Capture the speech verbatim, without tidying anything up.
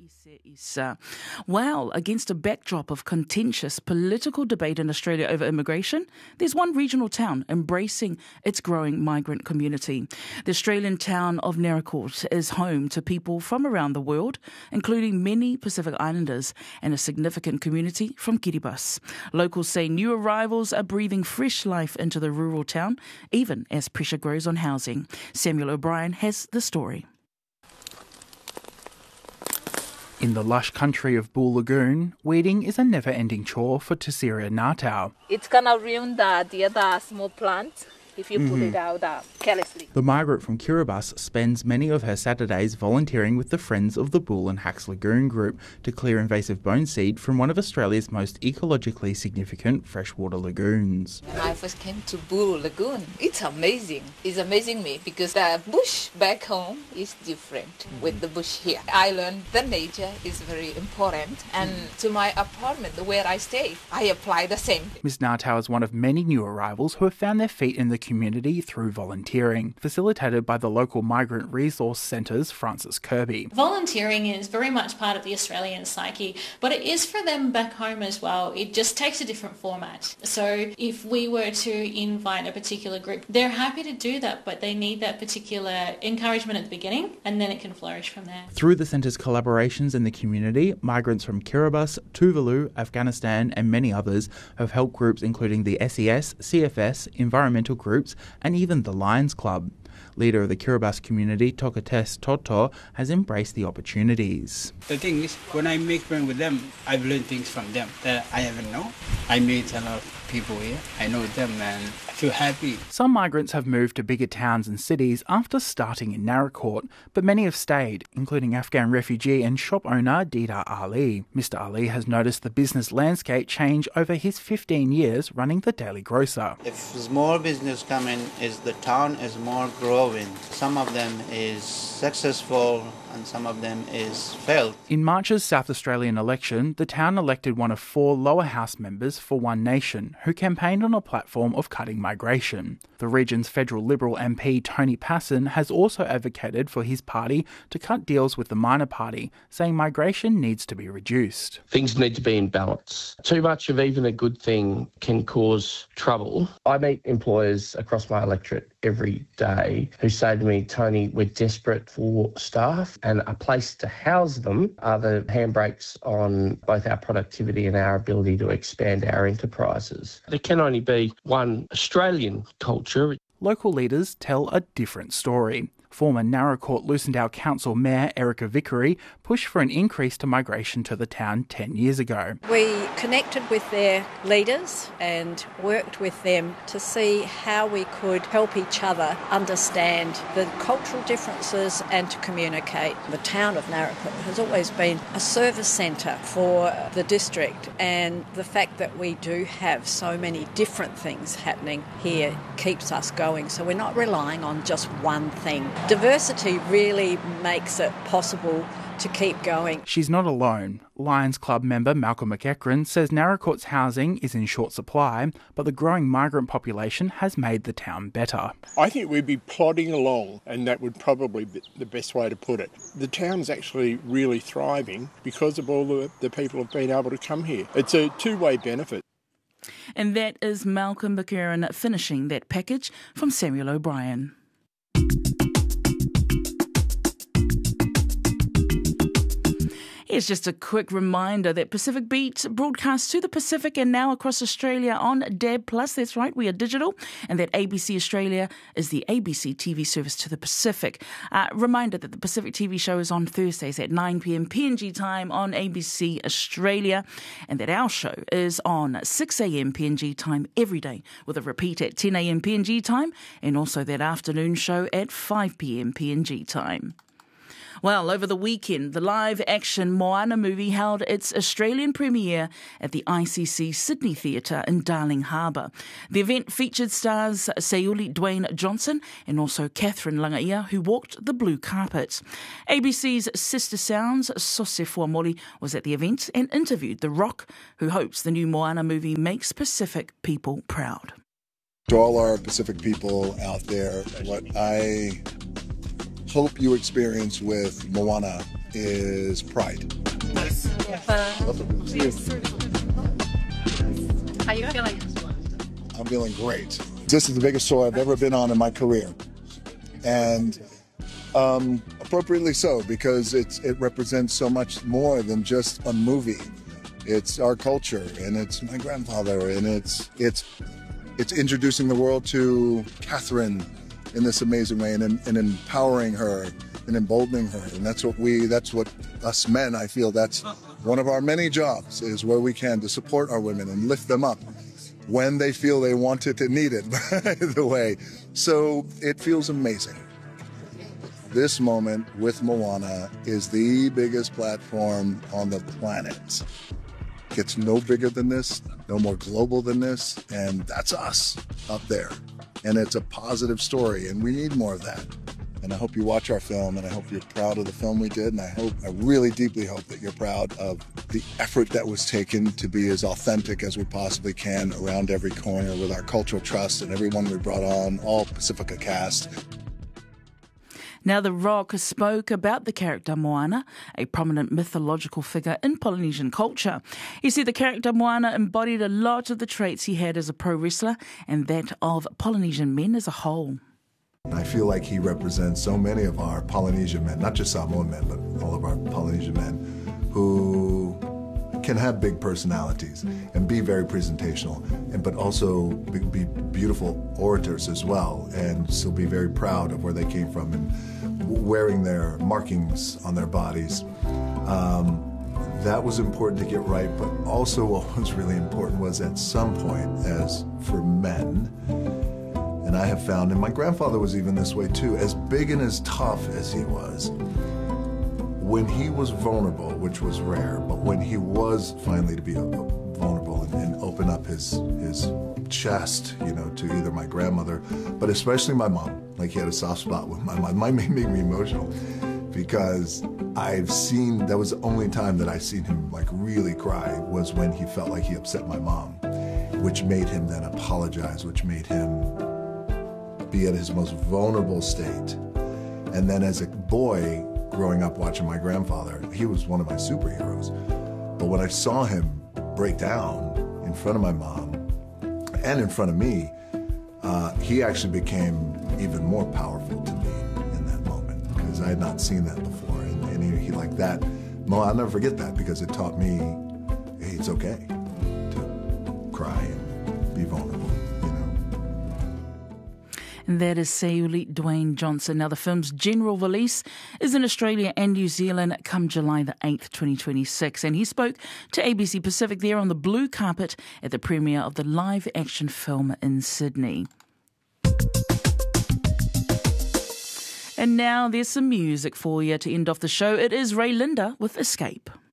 Isa Isa. Well, against a backdrop of contentious political debate in Australia over immigration, there's one regional town embracing its growing migrant community. The Australian town of Naracoorte is home to people from around the world, including many Pacific Islanders and a significant community from Kiribati. Locals say new arrivals are breathing fresh life into the rural town, even as pressure grows on housing. Samuel O'Brien has the story. In the lush country of Bull Lagoon, weeding is a never-ending chore for Tessiria Natau. It's gonna ruin the, the other small plants if you mm-hmm. put it out uh, carelessly. The migrant from Kiribati spends many of her Saturdays volunteering with the Friends of the Bull and Hacks Lagoon group to clear invasive bone seed from one of Australia's most ecologically significant freshwater lagoons. When I first came to Bull Lagoon, it's amazing. It's amazing me because the bush back home is different mm-hmm. with the bush here. I learned that nature is very important, and mm. to my apartment where I stay, I apply the same. Miz Natau is one of many new arrivals who have found their feet in the community through volunteering, facilitated by the local Migrant Resource Centre's Frances Kirby. Volunteering is very much part of the Australian psyche, but it is for them back home as well. It just takes a different format. So if we were to invite a particular group, they're happy to do that, but they need that particular encouragement at the beginning, and then it can flourish from there. Through the centre's collaborations in the community, migrants from Kiribati, Tuvalu, Afghanistan and many others have helped groups including the S E S, C F S, environmental groups and even the Lions Club. Leader of the Kiribati community, Tokates Toto, has embraced the opportunities. The thing is, when I make friends with them, I've learned things from them that I haven't known. I meet a lot of people here. I know them and I feel happy. Some migrants have moved to bigger towns and cities after starting in Naracoorte, but many have stayed, including Afghan refugee and shop owner Deedar Ali. Mister Ali has noticed the business landscape change over his fifteen years running the Daily Grocer. If small business come in, is the town is more growing. Some of them is successful and some of them is failed. In March's South Australian election, the town elected one of four lower house members for One Nation, who campaigned on a platform of cutting migration. The region's federal Liberal M P Tony Passon has also advocated for his party to cut deals with the minor party, saying migration needs to be reduced. Things need to be in balance. Too much of even a good thing can cause trouble. I meet employers across my electorate every day who say to me, Tony, we're desperate for staff and a place to house them are the handbrakes on both our productivity and our ability to expand our enterprises. There can only be one Australian culture. Local leaders tell a different story. Former Naracoorte Lucindale Council Mayor Erica Vickery pushed for an increase to migration to the town ten years ago. We connected with their leaders and worked with them to see how we could help each other understand the cultural differences and to communicate. The town of Naracoorte has always been a service centre for the district, and the fact that we do have so many different things happening here keeps us going. So we're not relying on just one thing. Diversity really makes it possible to keep going. She's not alone. Lions Club member Malcolm McEachran says Naracoorte's housing is in short supply, but the growing migrant population has made the town better. I think we'd be plodding along, and that would probably be the best way to put it. The town's actually really thriving because of all the, the people who've been able to come here. It's a two-way benefit. And that is Malcolm McEachran finishing that package from Samuel O'Brien. Here's just a quick reminder that Pacific Beat broadcasts to the Pacific and now across Australia on D A B plus. That's right, we are digital. And that A B C Australia is the A B C T V service to the Pacific. Uh, reminder that the Pacific T V show is on Thursdays at nine p.m. P N G time on A B C Australia. And that our show is on six a.m. P N G time every day with a repeat at ten a.m. P N G time and also that afternoon show at five p.m. P N G time. Well, over the weekend, the live-action Moana movie held its Australian premiere at the I C C Sydney Theatre in Darling Harbour. The event featured stars Sayuli Dwayne Johnson and also Catherine Langaia, who walked the blue carpet. A B C's Sister Sounds, Sose Fuamoli, was at the event and interviewed The Rock, who hopes the new Moana movie makes Pacific people proud. To all our Pacific people out there, what I hope you experience with Moana is pride. How you feeling? I'm feeling great. This is the biggest tour I've ever been on in my career. And um, appropriately so, because it's, it represents so much more than just a movie. It's our culture, and it's my grandfather, and it's it's it's introducing the world to Catherine in this amazing way, and, and empowering her and emboldening her. And that's what we, that's what us men, I feel that's one of our many jobs, is where we can to support our women and lift them up when they feel they want it and need it, by the way. So it feels amazing. This moment with Moana is the biggest platform on the planet. Gets no bigger than this, no more global than this, and that's us up there. And it's a positive story, and we need more of that. And I hope you watch our film, and I hope you're proud of the film we did, and I hope, I really deeply hope that you're proud of the effort that was taken to be as authentic as we possibly can around every corner with our cultural trust and everyone we brought on, all Pacifica cast. Now, The Rock spoke about the character Moana, a prominent mythological figure in Polynesian culture. He said the character Moana embodied a lot of the traits he had as a pro wrestler and that of Polynesian men as a whole. I feel like he represents so many of our Polynesian men, not just Samoan men, but all of our Polynesian men who can have big personalities and be very presentational, and but also be, be beautiful orators as well, and still be very proud of where they came from and wearing their markings on their bodies. Um, that was important to get right, but also what was really important was at some point, as for men, and I have found, and my grandfather was even this way too, as big and as tough as he was, when he was vulnerable, which was rare, but when he was finally to be vulnerable and, and open up his his chest, you know, to either my grandmother, but especially my mom. Like, he had a soft spot with my mom. Mine made me emotional because I've seen, that was the only time that I seen him like really cry, was when he felt like he upset my mom, which made him then apologize, which made him be at his most vulnerable state. And then as a boy, growing up watching my grandfather, he was one of my superheroes. But when I saw him break down in front of my mom and in front of me, uh, he actually became even more powerful to me in that moment, because I had not seen that before. And, and he, he like that, well, I'll never forget that, because it taught me, hey, it's okay to cry and be vulnerable. And that is Seuli Dwayne Johnson. Now, the film's general release is in Australia and New Zealand come July the eighth, twenty twenty-six. And he spoke to A B C Pacific there on the blue carpet at the premiere of the live-action film in Sydney. And now there's some music for you to end off the show. It is Ray Linda with Escape.